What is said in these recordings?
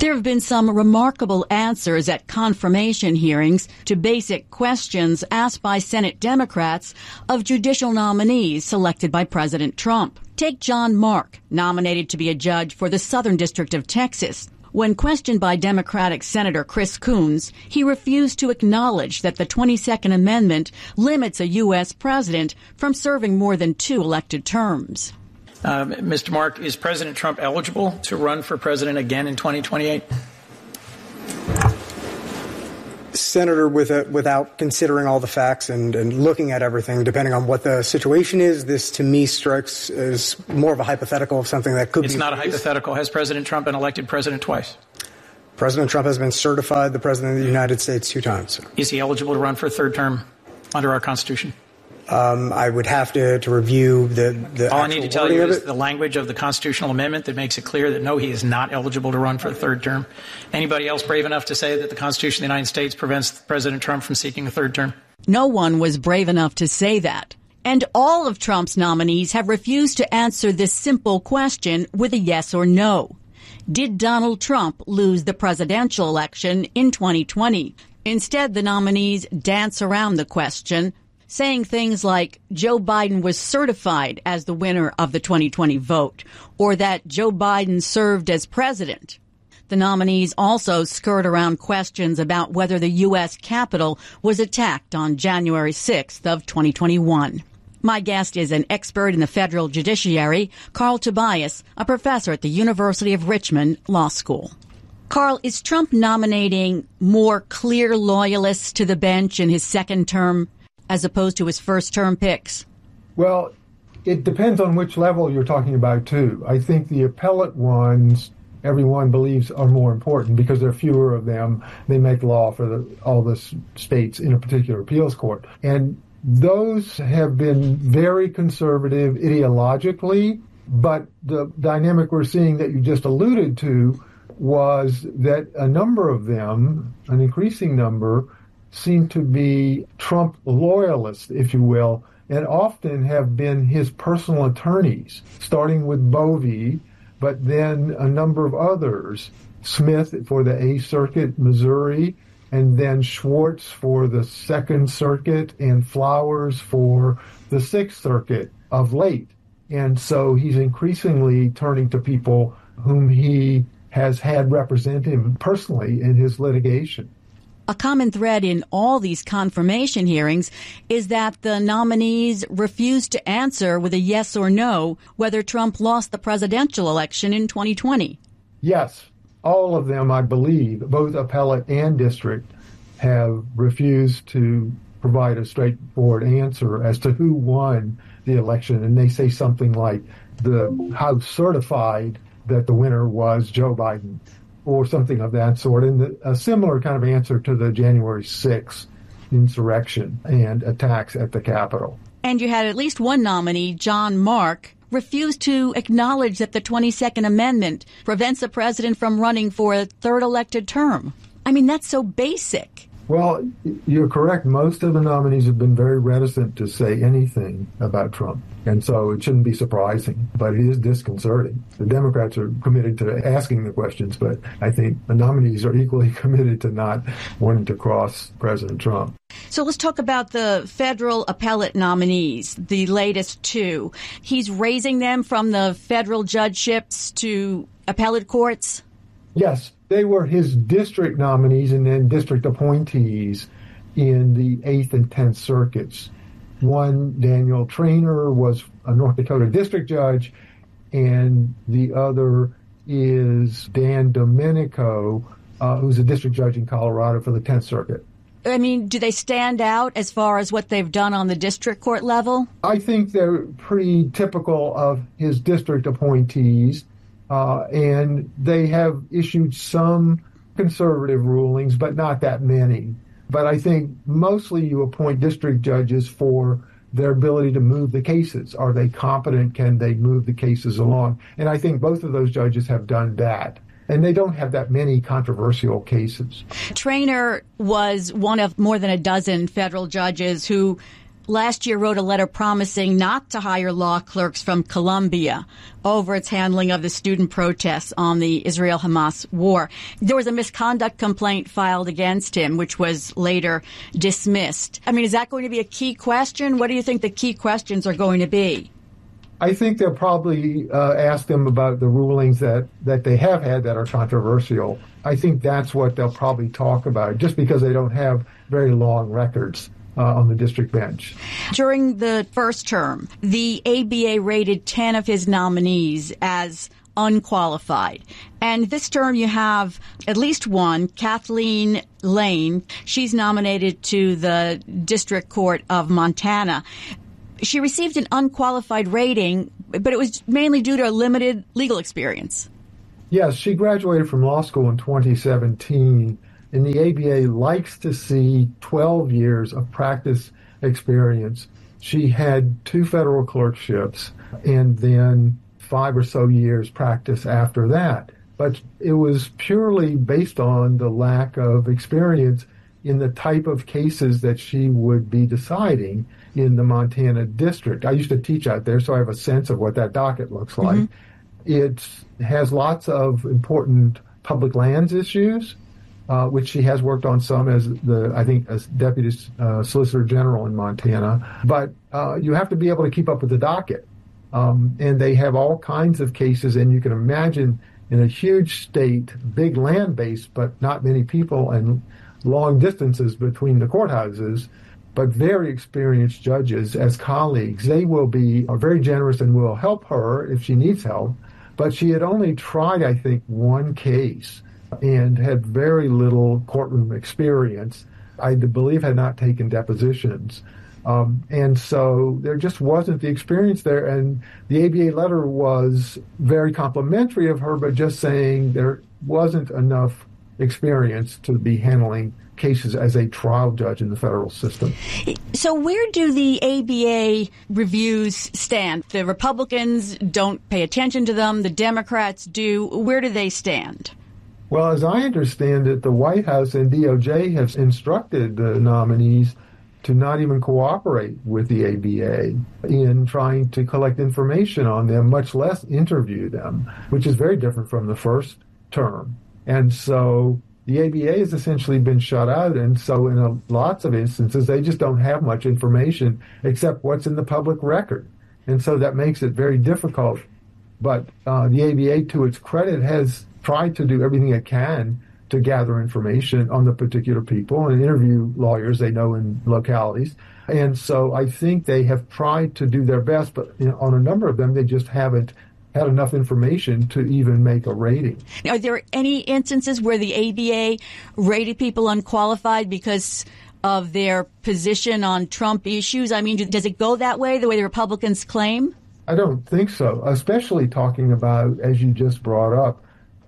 There have been some remarkable answers at confirmation hearings to basic questions asked by Senate Democrats of judicial nominees selected by President Trump. Take John Mark, nominated to be a judge for the Southern District of Texas. When questioned by Democratic Senator Chris Coons, he refused to acknowledge that the 22nd Amendment limits a U.S. president from serving more than 2 elected terms. Mr. Mark, is President Trump eligible to run for president again in 2028? Senator, without considering all the facts and looking at everything, depending on what the situation is, this to me strikes as more of a hypothetical of something that could be. It's not a hypothetical. Has President Trump been elected president twice? President Trump has been certified the President of the United States 2 times. Is he eligible to run for a 3rd term under our Constitution? I would have to review the All I need to tell you is the language of the constitutional amendment that makes it clear that no, he is not eligible to run for a 3rd term. Anybody else brave enough to say that the Constitution of the United States prevents President Trump from seeking a 3rd term? No one was brave enough to say that. And all of Trump's nominees have refused to answer this simple question with a yes or no. Did Donald Trump lose the presidential election in 2020? Instead, the nominees dance around the question, saying things like Joe Biden was certified as the winner of the 2020 vote, or that Joe Biden served as president. The nominees also skirt around questions about whether the U.S. Capitol was attacked on January 6th of 2021. My guest is an expert in the federal judiciary, Carl Tobias, a professor at the University of Richmond Law School. Carl, is Trump nominating more clear loyalists to the bench in his 2nd term as opposed to his 1st-term picks? Well, it depends on which level you're talking about, too. I think the appellate ones, everyone believes, are more important because there are fewer of them. They make law for all the states in a particular appeals court. And those have been very conservative ideologically, but the dynamic we're seeing that you just alluded to was that a number of them, an increasing number, seem to be Trump loyalists, if you will, and often have been his personal attorneys, starting with Bovee, but then a number of others, Smith for the 8th Circuit, Missouri, and then Schwartz for the 2nd Circuit, and Flowers for the 6th Circuit of late. And so he's increasingly turning to people whom he has had represent him personally in his litigation. A common thread in all these confirmation hearings is that the nominees refused to answer with a yes or no whether Trump lost the presidential election in 2020. Yes, all of them, I believe, both appellate and district, have refused to provide a straightforward answer as to who won the election. And they say something like the House certified that the winner was Joe Biden, or something of that sort, and a similar kind of answer to the January 6th insurrection and attacks at the Capitol. And you had at least one nominee, John Mark, refuse to acknowledge that the 22nd Amendment prevents a president from running for a 3rd elected term. I mean, that's so basic. Well, you're correct. Most of the nominees have been very reticent to say anything about Trump. And so it shouldn't be surprising, but it is disconcerting. The Democrats are committed to asking the questions, but I think the nominees are equally committed to not wanting to cross President Trump. So let's talk about the federal appellate nominees, the latest 2. He's raising them from the federal judgeships to appellate courts? Yes. They were his district nominees and then district appointees in the 8th and 10th circuits. One, Daniel Traynor, was a North Dakota district judge, and the other is Dan Domenico, who's a district judge in Colorado for the 10th Circuit. I mean, do they stand out as far as what they've done on the district court level? I think they're pretty typical of his district appointees. And they have issued some conservative rulings, but not that many. But I think mostly you appoint district judges for their ability to move the cases. Are they competent? Can they move the cases along? And I think both of those judges have done that. And they don't have that many controversial cases. Traynor was one of more than a dozen federal judges who last year wrote a letter promising not to hire law clerks from Columbia over its handling of the student protests on the Israel-Hamas war. There was a misconduct complaint filed against him, which was later dismissed. I mean, is that going to be a key question? What do you think the key questions are going to be? I think they'll probably ask them about the rulings that they have had that are controversial. I think that's what they'll probably talk about, just because they don't have very long records on the district bench. During the first term, the ABA rated 10 of his nominees as unqualified. And this term you have at least one, Kathleen Lane. She's nominated to the District Court of Montana. She received an unqualified rating, but it was mainly due to a limited legal experience. Yes, she graduated from law school in 2017, and the ABA likes to see 12 years of practice experience. She had 2 federal clerkships and then 5 or so years practice after that. But it was purely based on the lack of experience in the type of cases that she would be deciding in the Montana district. I used to teach out there, so I have a sense of what that docket looks like. Mm-hmm. It has lots of important public lands issues, which she has worked on some as as Deputy Solicitor General in Montana. But you have to be able to keep up with the docket. And they have all kinds of cases, and you can imagine in a huge state, big land base, but not many people and long distances between the courthouses, but very experienced judges as colleagues. They will be very generous and will help her if she needs help. But she had only tried, I think, one case and had very little courtroom experience. I believe had not taken depositions. And so there just wasn't the experience there. And the ABA letter was very complimentary of her, but just saying there wasn't enough experience to be handling cases as a trial judge in the federal system. So where do the ABA reviews stand? The Republicans don't pay attention to them. The Democrats do. Where do they stand? Well, as I understand it, the White House and DOJ have instructed the nominees to not even cooperate with the ABA in trying to collect information on them, much less interview them, which is very different from the first term. And so the ABA has essentially been shut out, and so in lots of instances, they just don't have much information except what's in the public record. And so that makes it very difficult. But the ABA, to its credit, has tried to do everything it can to gather information on the particular people and interview lawyers they know in localities. And so I think they have tried to do their best, but on a number of them, they just haven't had enough information to even make a rating. Are there any instances where the ABA rated people unqualified because of their position on Trump issues? I mean, does it go that way, the way the Republicans claim? I don't think so, especially talking about, as you just brought up,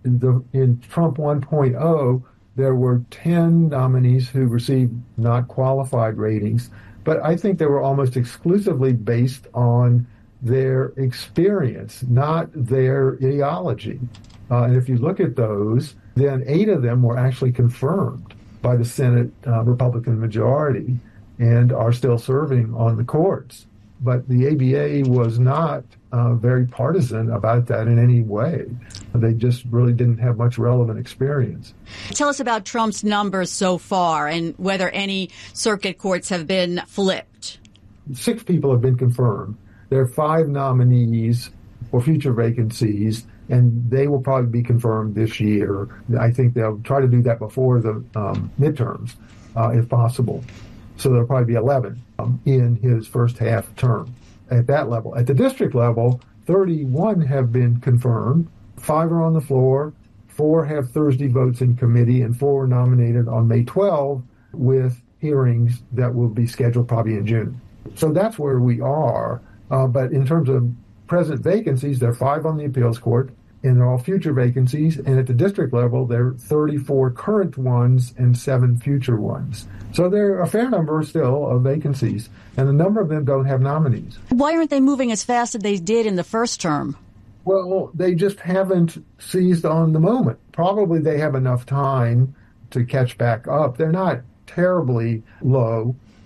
in Trump 1.0, there were 10 nominees who received not qualified ratings, but I think they were almost exclusively based on their experience, not their ideology. And if you look at those, then 8 of them were actually confirmed by the Senate Republican majority and are still serving on the courts. But the ABA was not very partisan about that in any way. They just really didn't have much relevant experience. Tell us about Trump's numbers so far and whether any circuit courts have been flipped. 6 people have been confirmed. There are 5 nominees for future vacancies, and they will probably be confirmed this year. I think they'll try to do that before the midterms, if possible. So there'll probably be 11 in his first half term at that level. At the district level, 31 have been confirmed. 5 are on the floor. 4 have Thursday votes in committee, and 4 were nominated on May 12 with hearings that will be scheduled probably in June. So that's where we are. But in terms of present vacancies, there are 5 on the appeals court, and they're all future vacancies. And at the district level, there are 34 current ones and 7 future ones. So there are a fair number still of vacancies, and a number of them don't have nominees. Why aren't they moving as fast as they did in the first term? Well, they just haven't seized on the moment. Probably they have enough time to catch back up. They're not terribly low.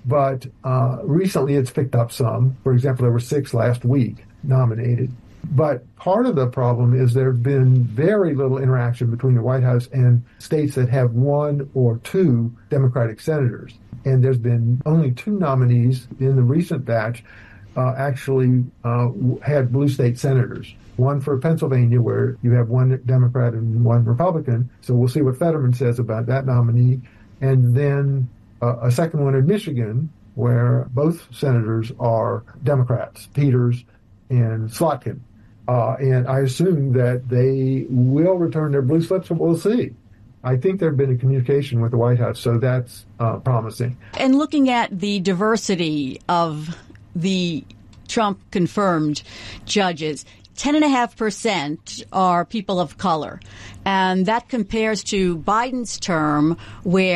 But recently it's picked up some. For example, there were 6 last week nominated. But part of the problem is there's been very little interaction between the White House and states that have 1 or 2 Democratic senators. And there's been only 2 nominees in the recent batch actually had blue state senators. One for Pennsylvania, where you have 1 Democrat and 1 Republican. So we'll see what Fetterman says about that nominee. And then a second one in Michigan, where both senators are Democrats, Peters and Slotkin. And I assume that they will return their blue slips, but we'll see. I think there have been a communication with the White House, so that's promising. And looking at the diversity of the Trump-confirmed judges, 10.5% are people of color. And that compares to Biden's term, where